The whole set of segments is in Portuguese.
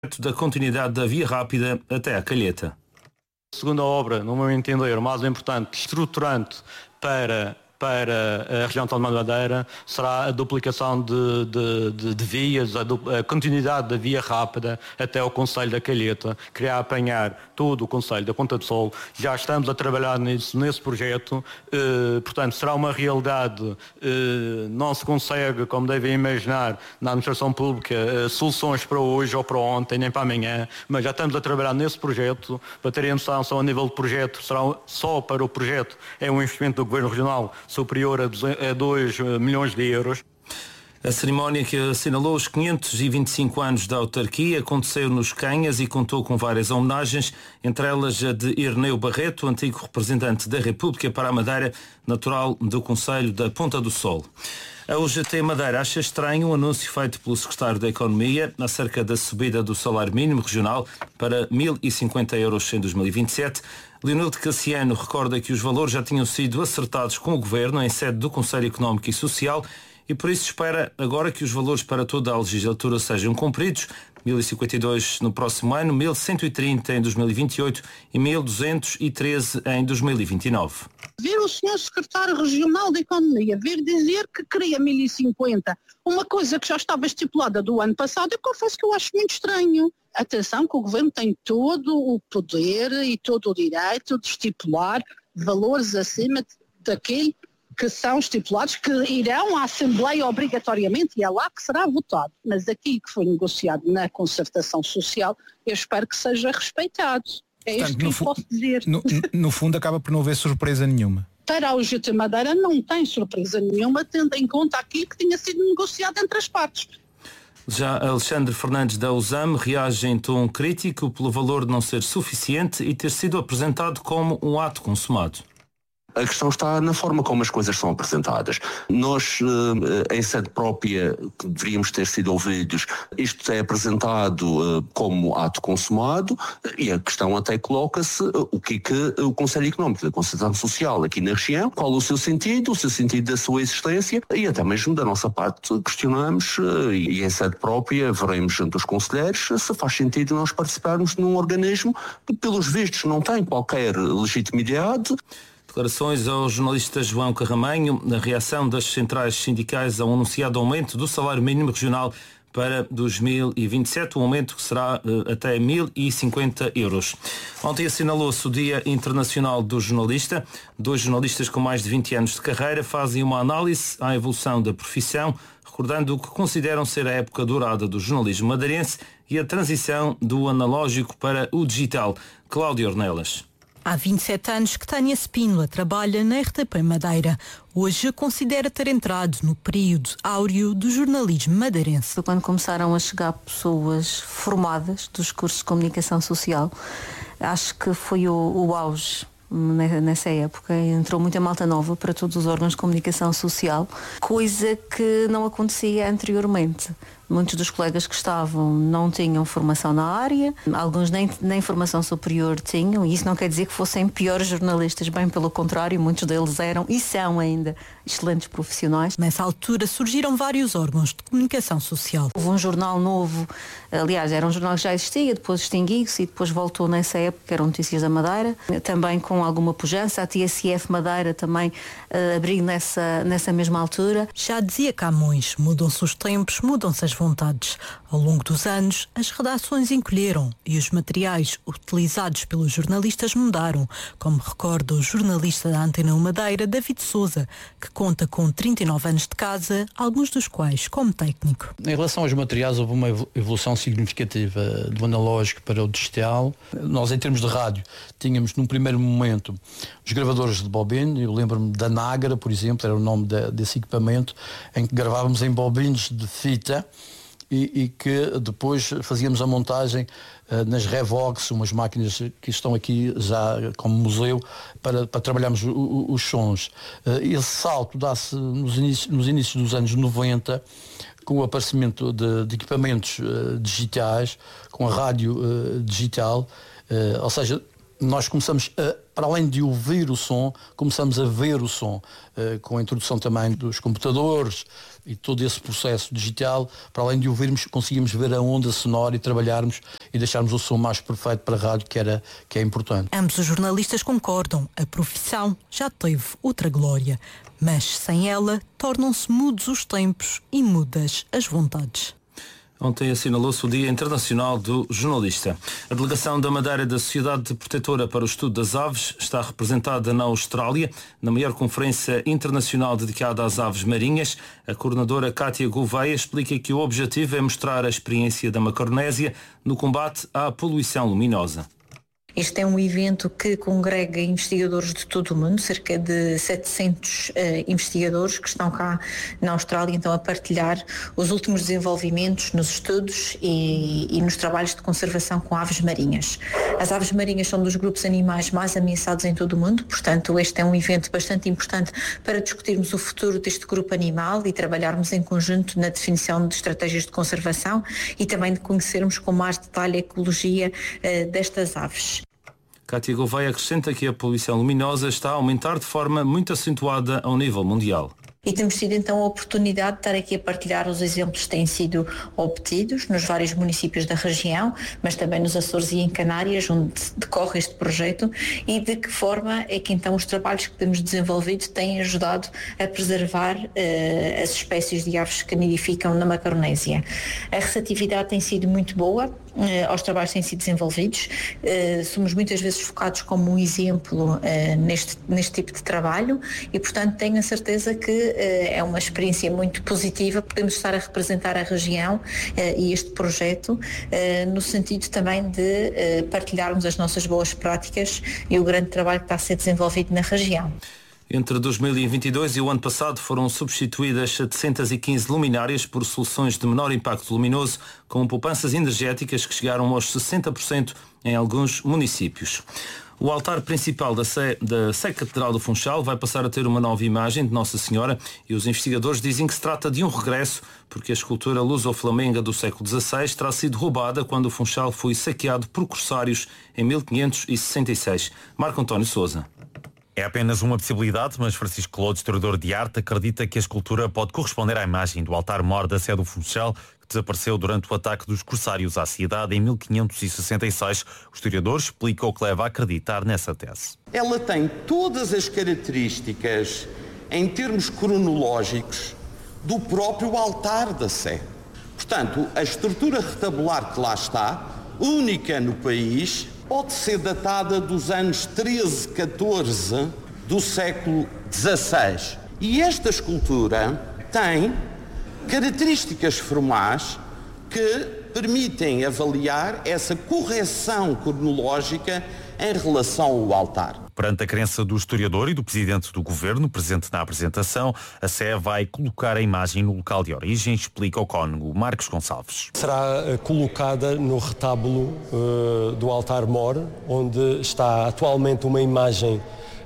da continuidade da via rápida até à Calheta. A segunda obra, no meu entender, mais importante, estruturante para a região autónoma da Madeira, será a duplicação de vias, a continuidade da via rápida até ao concelho da Calheta, que irá apanhar todo o concelho da Ponta do Sol. Já estamos a trabalhar nesse projeto, portanto será uma realidade. Não se consegue, como devem imaginar, na administração pública, soluções para hoje ou para ontem, nem para amanhã, mas já estamos a trabalhar nesse projeto. Para terem noção, só a nível de projeto, só para o projeto é um investimento do Governo Regional superior a 2 milhões de euros. A cerimónia que assinalou os 525 anos da autarquia aconteceu nos Canhas e contou com várias homenagens, entre elas a de Irneu Barreto, antigo representante da República para a Madeira, natural do concelho da Ponta do Sol. A UGT Madeira acha estranho o anúncio feito pelo secretário da Economia acerca da subida do salário mínimo regional para 1.050 euros em 2027. Leonildo Cassiano recorda que os valores já tinham sido acertados com o Governo em sede do Conselho Económico e Social e por isso espera agora que os valores para toda a legislatura sejam cumpridos. 1.052 no próximo ano, 1.130 em 2028 e 1.213 em 2029. Ver o senhor secretário regional da Economia vir dizer que queria 1.050, uma coisa que já estava estipulada do ano passado, eu confesso que eu acho muito estranho. Atenção que o Governo tem todo o poder e todo o direito de estipular valores acima daquele que são estipulados, que irão à Assembleia obrigatoriamente e é lá que será votado. Mas aquilo que foi negociado na concertação social, eu espero que seja respeitado. É isto que eu posso dizer. No fundo acaba por não haver surpresa nenhuma. Para a UGT Madeira não tem surpresa nenhuma, tendo em conta aquilo que tinha sido negociado entre as partes. Já Alexandre Fernandes da USAM reage em tom crítico pelo valor de não ser suficiente e ter sido apresentado como um ato consumado. A questão está na forma como as coisas são apresentadas. Nós, em sede própria, deveríamos ter sido ouvidos. Isto é apresentado como ato consumado e a questão até coloca-se o que o Conselho Económico da Concertação Social aqui na região, qual o seu sentido da sua existência e até mesmo da nossa parte questionamos e em sede própria veremos junto aos conselheiros se faz sentido nós participarmos num organismo que pelos vistos não tem qualquer legitimidade. Declarações ao jornalista João Carramanho na reação das centrais sindicais ao anunciado aumento do salário mínimo regional para 2027, um aumento que será até 1.050 euros. Ontem assinalou-se o Dia Internacional do Jornalista. 2 jornalistas com mais de 20 anos de carreira fazem uma análise à evolução da profissão, recordando o que consideram ser a época dourada do jornalismo madeirense e a transição do analógico para o digital. Cláudia Ornelas. Há 27 anos que Tânia Spínola trabalha na RTP Madeira. Hoje considera ter entrado no período áureo do jornalismo madeirense. Quando começaram a chegar pessoas formadas dos cursos de comunicação social, acho que foi o auge. Nessa época entrou muita malta nova para todos os órgãos de comunicação social, coisa que não acontecia anteriormente. Muitos dos colegas que estavam não tinham formação na área, alguns nem formação superior tinham, e isso não quer dizer que fossem piores jornalistas, bem pelo contrário, muitos deles eram e são ainda excelentes profissionais. Nessa altura surgiram vários órgãos de comunicação social. Houve um jornal novo, aliás, era um jornal que já existia, depois extinguiu-se e depois voltou nessa época, que eram Notícias da Madeira, também com alguma pujança, a TSF Madeira também abriu nessa mesma altura. Já dizia Camões, mudam-se os tempos, mudam-se as vontades. Ao longo dos anos, as redações encolheram e os materiais utilizados pelos jornalistas mudaram, como recorda o jornalista da Antena 1 Madeira, David Sousa, que conta com 39 anos de casa, alguns dos quais como técnico. Em relação aos materiais, houve uma evolução significativa do analógico para o digital. Nós, em termos de rádio, tínhamos num primeiro momento os gravadores de bobine. Eu lembro-me da Nágara, por exemplo, era o nome desse equipamento, em que gravávamos em bobines de fita e que depois fazíamos a montagem nas Revox, umas máquinas que estão aqui já como museu para trabalharmos os sons. Esse salto dá-se nos inícios dos anos 90, com o aparecimento de equipamentos digitais, com a rádio digital, ou seja, nós começamos a para além de ouvir o som, começamos a ver o som, com a introdução também dos computadores e todo esse processo digital. Para além de ouvirmos, conseguimos ver a onda sonora e trabalharmos e deixarmos o som mais perfeito para a rádio, que é importante. Ambos os jornalistas concordam, a profissão já teve outra glória, mas sem ela tornam-se mudos os tempos e mudas as vontades. Ontem assinalou-se o Dia Internacional do Jornalista. A delegação da Madeira da Sociedade Protetora para o Estudo das Aves está representada na Austrália, na maior conferência internacional dedicada às aves marinhas. A coordenadora Cátia Gouveia explica que o objetivo é mostrar a experiência da Macaronésia no combate à poluição luminosa. Este é um evento que congrega investigadores de todo o mundo, cerca de 700 investigadores que estão cá na Austrália, então a partilhar os últimos desenvolvimentos nos estudos e nos trabalhos de conservação com aves marinhas. As aves marinhas são dos grupos animais mais ameaçados em todo o mundo, portanto este é um evento bastante importante para discutirmos o futuro deste grupo animal e trabalharmos em conjunto na definição de estratégias de conservação e também de conhecermos com mais detalhe a ecologia destas aves. Cátia Gouveia acrescenta que a poluição luminosa está a aumentar de forma muito acentuada ao nível mundial. E temos tido então a oportunidade de estar aqui a partilhar os exemplos que têm sido obtidos nos vários municípios da região, mas também nos Açores e em Canárias, onde decorre este projeto, e de que forma é que então os trabalhos que temos desenvolvido têm ajudado a preservar as espécies de aves que nidificam na Macaronésia. A receptividade tem sido muito boa aos trabalhos que têm sido desenvolvidos. Somos muitas vezes focados como um exemplo neste tipo de trabalho e, portanto, tenho a certeza que é uma experiência muito positiva. Podemos estar a representar a região e este projeto no sentido também de partilharmos as nossas boas práticas e o grande trabalho que está a ser desenvolvido na região. Entre 2022 e o ano passado foram substituídas 715 luminárias por soluções de menor impacto luminoso, com poupanças energéticas que chegaram aos 60% em alguns municípios. O altar principal da Sé Catedral do Funchal vai passar a ter uma nova imagem de Nossa Senhora e os investigadores dizem que se trata de um regresso porque a escultura luso-flamenga do século XVI terá sido roubada quando o Funchal foi saqueado por corsários em 1566. Marco António Sousa. É apenas uma possibilidade, mas Francisco Clodo, historiador de arte, acredita que a escultura pode corresponder à imagem do altar-mor da Sé do Funchal, que desapareceu durante o ataque dos corsários à cidade em 1566. O historiador explica o que leva a acreditar nessa tese. Ela tem todas as características, em termos cronológicos, do próprio altar da Sé. Portanto, a estrutura retabular que lá está, única no país, pode ser datada dos anos 13, 14 do século XVI. E esta escultura tem características formais que permitem avaliar essa correção cronológica em relação ao altar. Perante a crença do historiador e do presidente do governo, presente na apresentação, a Sé vai colocar a imagem no local de origem, explica o cônego Marcos Gonçalves. Será colocada no retábulo do altar-mor, onde está atualmente uma imagem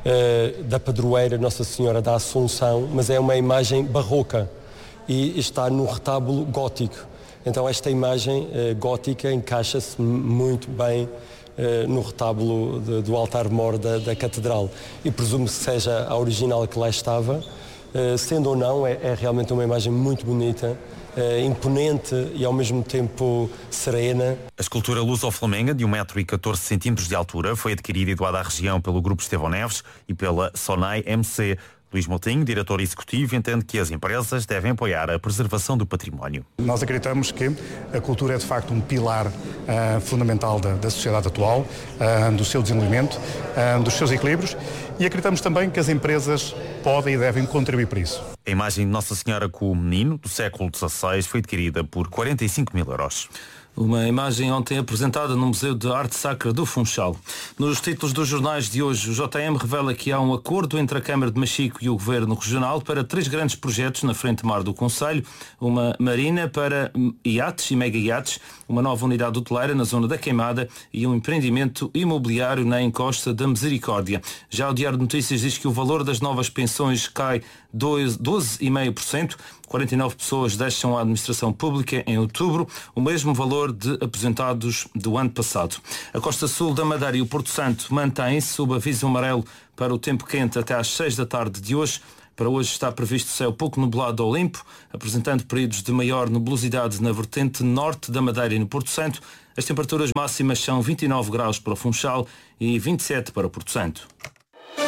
da padroeira Nossa Senhora da Assunção, mas é uma imagem barroca e está no retábulo gótico. Então esta imagem gótica encaixa-se muito bem no retábulo do altar-mor da Catedral e presumo-se que seja a original que lá estava. Sendo ou não, é realmente uma imagem muito bonita, imponente e ao mesmo tempo serena. A escultura luso-flamenga de 1,14 m de altura foi adquirida e doada à região pelo Grupo Estevão Neves e pela Sonai MC. Luís Moutinho, diretor executivo, entende que as empresas devem apoiar a preservação do património. Nós acreditamos que a cultura é de facto um pilar fundamental da sociedade atual, do seu desenvolvimento, dos seus equilíbrios, e acreditamos também que as empresas podem e devem contribuir para isso. A imagem de Nossa Senhora com o Menino, do século XVI, foi adquirida por 45 mil euros. Uma imagem ontem apresentada no Museu de Arte Sacra do Funchal. Nos títulos dos jornais de hoje, o JM revela que há um acordo entre a Câmara de Machico e o Governo Regional para 3 grandes projetos na frente mar do Concelho, uma marina para iates e mega-iates, uma nova unidade hoteleira na zona da Queimada e um empreendimento imobiliário na encosta da Misericórdia. Já o Diário de Notícias diz que o valor das novas pensões cai 12,5%. 49 pessoas deixam a administração pública em outubro, o mesmo valor de aposentados do ano passado. A costa sul da Madeira e o Porto Santo mantém-se sob aviso amarelo para o tempo quente até às 6 da tarde de hoje. Para hoje está previsto céu pouco nublado ou limpo, apresentando períodos de maior nebulosidade na vertente norte da Madeira e no Porto Santo. As temperaturas máximas são 29 graus para o Funchal e 27 para o Porto Santo.